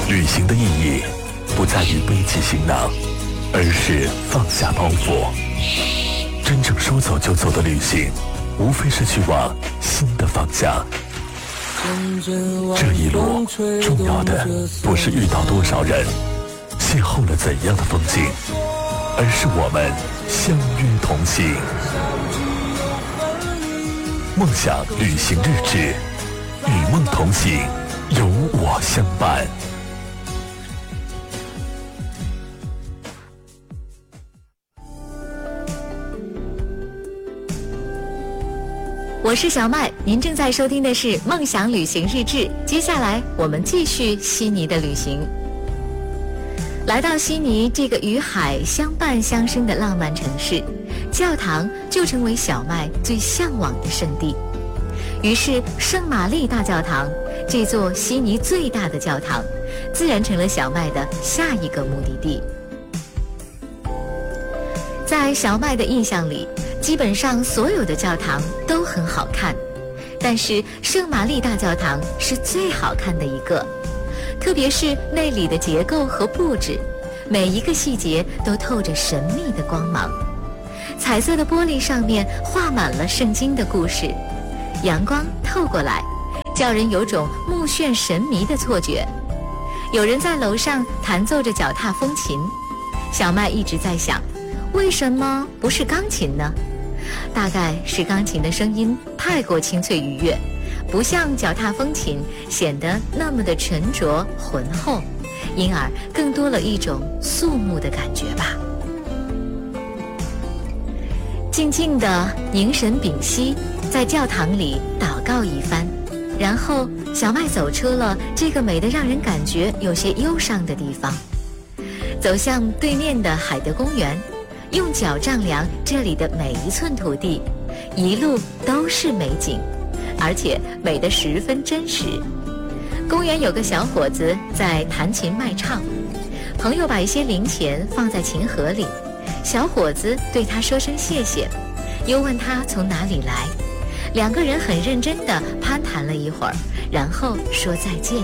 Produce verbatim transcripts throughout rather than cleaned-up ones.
旅行的意义不在于背起行囊，而是放下包袱。真正说走就走的旅行，无非是去往新的方向。这一路重要的不是遇到多少人，邂逅了怎样的风景，而是我们相约同行。梦想旅行日志，与梦同行，有我相伴。 我是小麦，您正在收听的是梦想旅行日志。接下来我们继续悉尼的旅行。来到悉尼这个与海相伴相生的浪漫城市，教堂就成为小麦最向往的圣地。于是圣玛丽大教堂，这座悉尼最大的教堂，自然成了小麦的下一个目的地。在小麦的印象里，基本上所有的教堂都很好看，但是圣玛丽大教堂是最好看的一个，特别是那里的结构和布置，每一个细节都透着神秘的光芒。彩色的玻璃上面画满了圣经的故事，阳光透过来，叫人有种目眩神迷的错觉。有人在楼上弹奏着脚踏风琴，小麦一直在想，为什么不是钢琴呢？大概是钢琴的声音太过清脆愉悦，不像脚踏风琴显得那么的沉着浑厚，因而更多了一种肃穆的感觉吧。静静地凝神屏息，在教堂里祷告一番，然后小麦走出了这个美得让人感觉有些忧伤的地方，走向对面的海德公园，用脚丈量这里的每一寸土地，一路都是美景，而且美得十分真实。公园有个小伙子在弹琴卖唱，朋友把一些零钱放在琴盒里，小伙子对他说声谢谢，又问他从哪里来。两个人很认真地攀谈了一会儿，然后说再见。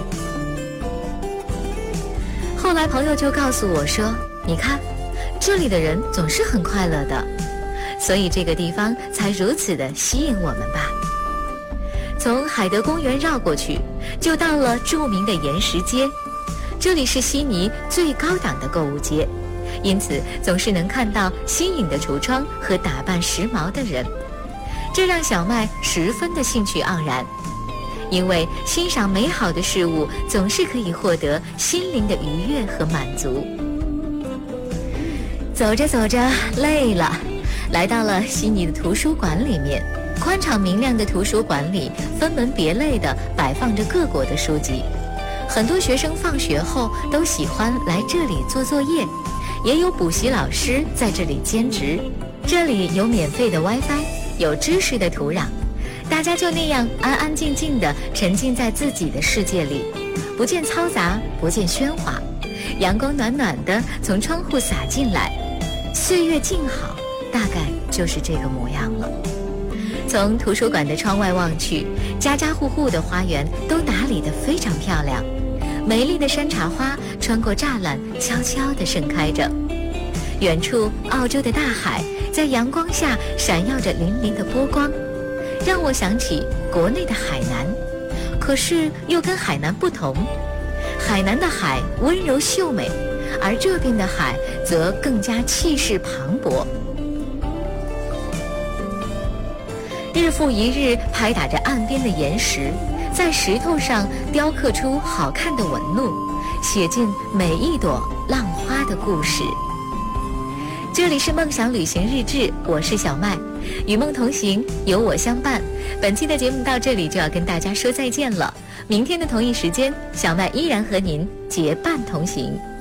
后来朋友就告诉我说，你看，这里的人总是很快乐的，所以这个地方才如此的吸引我们吧。从海德公园绕过去，就到了著名的岩石街，这里是悉尼最高档的购物街，因此总是能看到新颖的橱窗和打扮时髦的人，这让小麦十分的兴趣盎然，因为欣赏美好的事物总是可以获得心灵的愉悦和满足。走着走着累了，来到了悉尼的图书馆里面。宽敞明亮的图书馆里分门别类地摆放着各国的书籍，很多学生放学后都喜欢来这里做作业，也有补习老师在这里兼职。这里有免费的 WiFi， 有知识的土壤，大家就那样安安静静地沉浸在自己的世界里，不见嘈杂，不见喧哗，阳光暖暖地从窗户洒进来，岁月静好，大概就是这个模样了。从图书馆的窗外望去，家家户户的花园都打理得非常漂亮，美丽的山茶花穿过栅栏悄悄地盛开着。远处澳洲的大海在阳光下闪耀着粼粼的波光，让我想起国内的海南，可是又跟海南不同。海南的海温柔秀美，而这边的海则更加气势磅礴。日复一日拍打着岸边的岩石，在石头上雕刻出好看的纹路，写进每一朵浪花的故事。这里是梦想旅行日志，我是小麦，与梦同行，有我相伴。本期的节目到这里就要跟大家说再见了，明天的同一时间，小麦依然和您结伴同行。